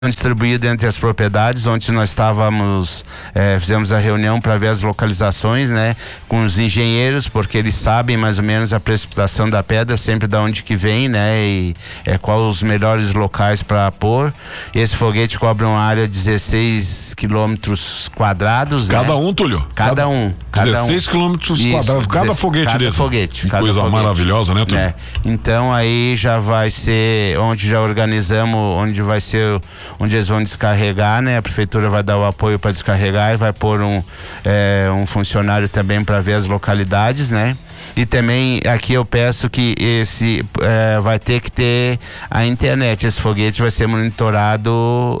distribuído entre as propriedades. Ontem nós estávamos, fizemos a reunião para ver as localizações, né, com os engenheiros, porque eles sabem mais ou menos a precipitação da pedra, sempre da onde que vem, né, e qual os melhores locais para pôr. Esse foguete cobre uma área de 16 quilômetros quadrados, cada né? um, Túlio? Cada um. 16 quilômetros quadrados, cada foguete desse. Foguete. Que coisa maravilhosa, né, Túlio? Então aí já vai ser, onde já organizamos, onde vai ser, onde eles vão descarregar, né? A prefeitura vai dar o apoio para descarregar e vai pôr um funcionário também para ver as localidades, né? E também aqui eu peço que esse vai ter que ter a internet. Esse foguete vai ser monitorado,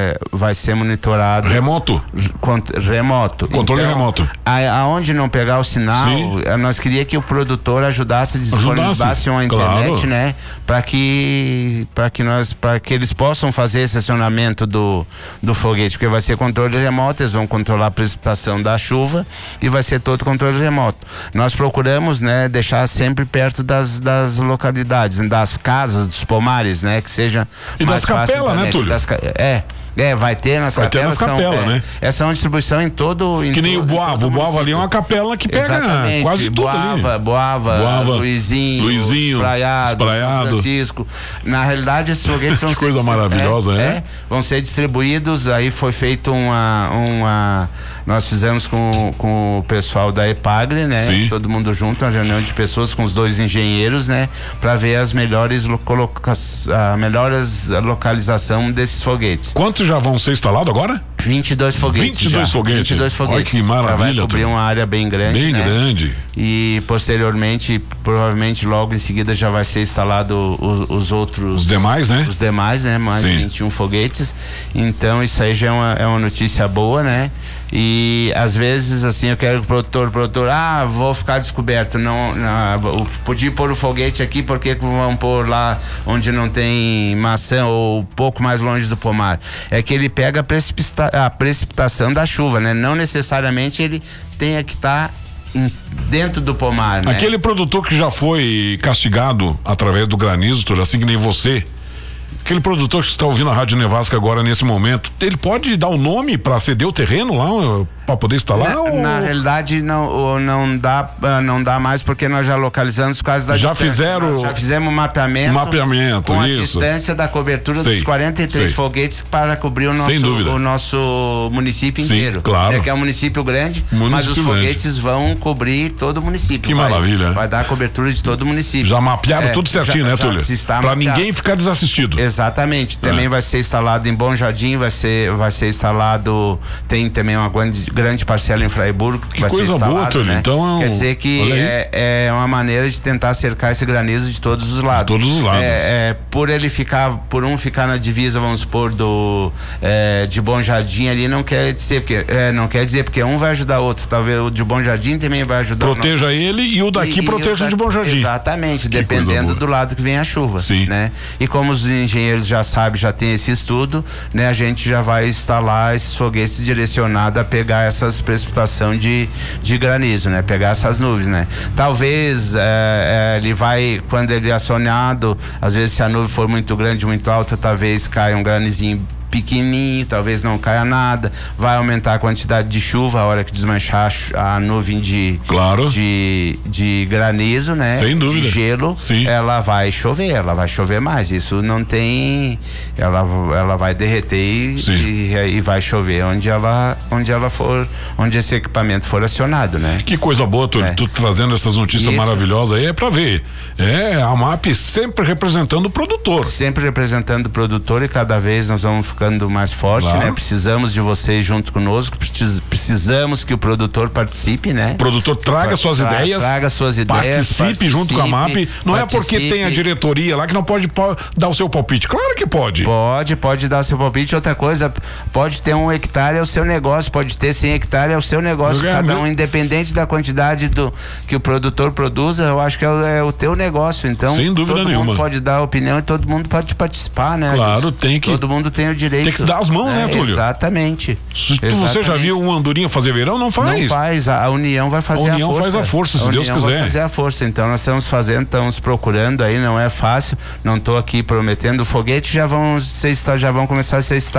remoto. Remoto. Controle então, remoto. Aonde não pegar o sinal, nós queríamos que o produtor ajudasse, disponibilizasse uma internet, né? Para que eles possam fazer esse acionamento do foguete, porque vai ser controle remoto, eles vão controlar a precipitação da chuva e vai ser todo controle remoto. Nós procuramos, né, deixar sempre perto das localidades, das casas, dos pomares, né, que seja e mais das capelas, né, Túlio? Vai ter nas capelas. Né? Essa é uma distribuição em todo. Que nem o Boava. O Boava ali é uma capela que pega quase tudo ali. Boava, Luizinho, Espraiado, São Francisco. Na realidade, esses foguetes vão ser coisa maravilhosa, vão ser distribuídos. Aí foi feito nós fizemos com o pessoal da EPAGRE, né? Sim. Todo mundo junto, uma reunião de pessoas com os dois engenheiros, né? Para ver as melhores localização desses foguetes. Quantos já vão ser instalados agora? 22 foguetes. 22 foguetes. Olha que maravilha. Vai cobrir uma área bem grande. Bem grande. E posteriormente, provavelmente logo em seguida já vai ser instalado os outros. Os demais, né? Os demais, né? Mais 21 foguetes. Então isso aí já é uma notícia boa, né? E às vezes assim eu quero que o produtor, vou ficar descoberto, podia pôr o foguete aqui, porque vão pôr lá onde não tem maçã ou um pouco mais longe do pomar? É que ele pega a precipitação da chuva, né? Não necessariamente ele tenha que estar dentro do pomar, né? Aquele produtor que já foi castigado através do granizo, assim que nem você, aquele produtor que está ouvindo a Rádio Nevasca agora nesse momento, ele pode dar o nome para ceder o terreno lá para poder instalar? Na realidade não dá mais, porque nós já localizamos por causa da distância. Nós já fizemos mapeamento com a distância da cobertura dos 43 foguetes para cobrir o nosso município inteiro. Claro. Que é um município grande, mas os foguetes vão cobrir todo o município. Que maravilha. Vai dar cobertura de todo o município. Já mapearam tudo certinho, né, Túlio? Para ninguém ficar desassistido. Exatamente. Também vai ser instalado em Bom Jardim, vai ser instalado, tem também uma grande parcela em Fraiburgo que vai ser instalado, boa, Túlio. né? Então quer dizer que é uma maneira de tentar cercar esse granizo de todos os lados. Todos os lados. Por um ficar na divisa, vamos supor, de Bom Jardim ali, não quer dizer porque um vai ajudar o outro, talvez o de Bom Jardim também vai ajudar. Proteja ele e o daqui proteja o de Bom Jardim. Exatamente, dependendo do lado que vem a chuva. Sim. Né? E como os engenheiros já sabem, já tem esse estudo, né? A gente já vai instalar esses foguetes direcionados a pegar essas precipitação de granizo, né? Pegar essas nuvens, né? Talvez ele vai, quando ele é acionado, às vezes se a nuvem for muito grande, muito alta, talvez caia um granizinho pequenininho, talvez não caia nada, vai aumentar a quantidade de chuva a hora que desmanchar a nuvem de granizo, né? Sem dúvida. De gelo. Sim. Ela vai chover mais, isso não tem, ela vai derreter e vai chover onde esse equipamento for acionado, né? Que coisa boa, tu trazendo essas notícias maravilhosas aí, é pra ver, a MAP sempre representando o produtor. Sempre representando o produtor, e cada vez nós vamos ficando mais forte, né? Precisamos de vocês junto conosco, precisamos que o produtor participe, né? O produtor traga suas ideias, participe junto com a MAP. Não é porque tem a diretoria lá que não pode dar o seu palpite. Claro que pode. Pode dar o seu palpite. Outra coisa, pode ter 1 hectare, é o seu negócio, pode ter 100 hectares, é o seu negócio. Cada um, independente da quantidade que o produtor produza, eu acho que é o teu negócio. Então, sem dúvida todo nenhuma. mundo pode dar opinião e todo mundo pode participar, né? Claro, tem que. Todo mundo tem o direito direito. Tem que se dar as mãos, né, Túlio? Exatamente. Você já viu uma andorinha fazer verão? Não faz. Não faz, a união vai fazer a força. A união faz a força, se Deus quiser. Vai fazer a força, então nós estamos fazendo, estamos procurando aí, não é fácil, não estou aqui prometendo, o foguete já vão começar a ser